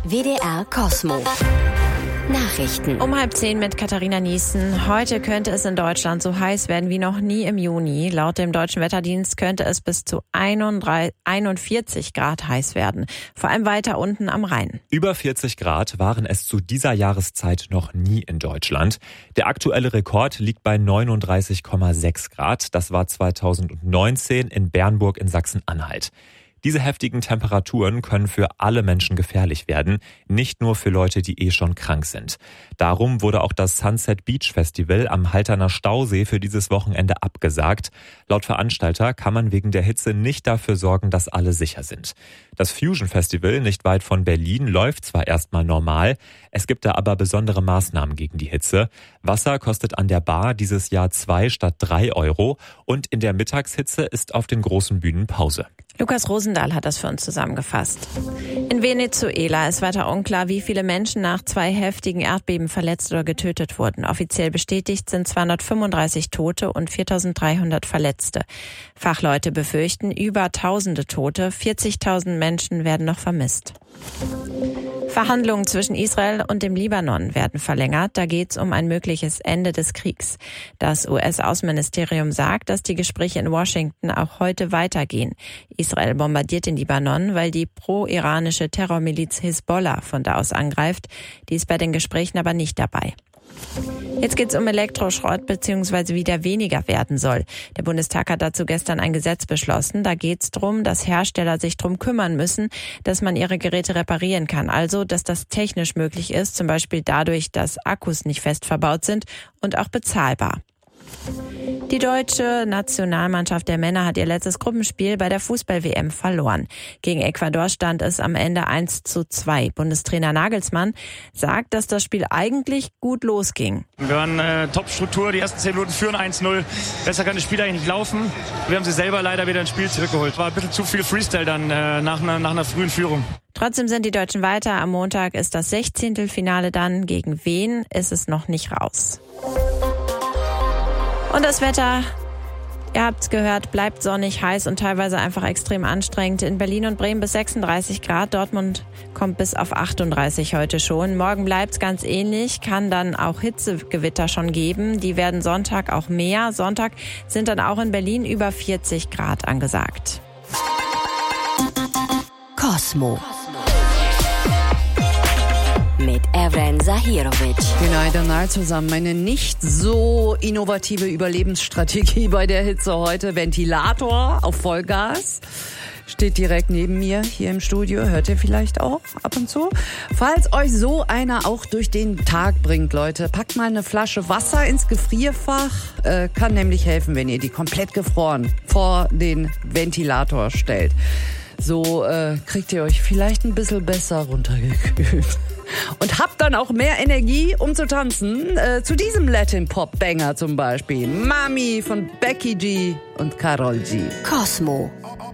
WDR Cosmo. Nachrichten. Um 9:30 mit Katharina Niesen. Heute könnte es in Deutschland so heiß werden wie noch nie im Juni. Laut dem Deutschen Wetterdienst könnte es bis zu 41 Grad heiß werden. Vor allem weiter unten am Rhein. Über 40 Grad waren es zu dieser Jahreszeit noch nie in Deutschland. Der aktuelle Rekord liegt bei 39,6 Grad. Das war 2019 in Bernburg in Sachsen-Anhalt. Diese heftigen Temperaturen können für alle Menschen gefährlich werden, nicht nur für Leute, die schon krank sind. Darum wurde auch das Sunset Beach Festival am Halterner Stausee für dieses Wochenende abgesagt. Laut Veranstalter kann man wegen der Hitze nicht dafür sorgen, dass alle sicher sind. Das Fusion Festival nicht weit von Berlin läuft zwar erstmal normal, es gibt da aber besondere Maßnahmen gegen die Hitze. Wasser kostet an der Bar dieses Jahr 2 statt 3 Euro und in der Mittagshitze ist auf den großen Bühnen Pause. Lukas Rosendahl hat das für uns zusammengefasst. In Venezuela ist weiter unklar, wie viele Menschen nach 2 heftigen Erdbeben verletzt oder getötet wurden. Offiziell bestätigt sind 235 Tote und 4.300 Verletzte. Fachleute befürchten über Tausende Tote, 40.000 Menschen werden noch vermisst. Verhandlungen zwischen Israel und dem Libanon werden verlängert. Da geht es um ein mögliches Ende des Kriegs. Das US-Außenministerium sagt, dass die Gespräche in Washington auch heute weitergehen. Israel bombardiert den Libanon, weil die pro-iranische Terrormiliz Hisbollah von da aus angreift. Die ist bei den Gesprächen aber nicht dabei. Jetzt geht es um Elektroschrott bzw. wie der weniger werden soll. Der Bundestag hat dazu gestern ein Gesetz beschlossen. Da geht es darum, dass Hersteller sich darum kümmern müssen, dass man ihre Geräte reparieren kann. Also, dass das technisch möglich ist, zum Beispiel dadurch, dass Akkus nicht fest verbaut sind und auch bezahlbar. Die deutsche Nationalmannschaft der Männer hat ihr letztes Gruppenspiel bei der Fußball-WM verloren. Gegen Ecuador stand es am Ende 1:2. Bundestrainer Nagelsmann sagt, dass das Spiel eigentlich gut losging. Wir waren Top-Struktur, die ersten 10 Minuten führen 1:0. Besser kann das Spiel eigentlich nicht laufen. Wir haben sie selber leider wieder ins Spiel zurückgeholt. War ein bisschen zu viel Freestyle dann nach einer frühen Führung. Trotzdem sind die Deutschen weiter. Am Montag ist das 16. Finale dann. Gegen wen ist es noch nicht raus. Und das Wetter, ihr habt's gehört, bleibt sonnig, heiß und teilweise einfach extrem anstrengend. In Berlin und Bremen bis 36 Grad, Dortmund kommt bis auf 38 heute schon. Morgen bleibt's ganz ähnlich, kann dann auch Hitzegewitter schon geben. Die werden Sonntag auch mehr. Sonntag sind dann auch in Berlin über 40 Grad angesagt. Cosmo. Mit Evren Zahirovic. Goedenavond all zusammen. Eine nicht so innovative Überlebensstrategie bei der Hitze heute. Ventilator auf Vollgas. Steht direkt neben mir hier im Studio. Hört ihr vielleicht auch ab und zu? Falls euch so einer auch durch den Tag bringt, Leute, packt mal eine Flasche Wasser ins Gefrierfach. Kann nämlich helfen, wenn ihr die komplett gefroren vor den Ventilator stellt. So kriegt ihr euch vielleicht ein bisschen besser runtergekühlt. Und habt dann auch mehr Energie, um zu tanzen. Zu diesem Latin-Pop-Banger zum Beispiel. Mami von Becky G und Karol G. Cosmo.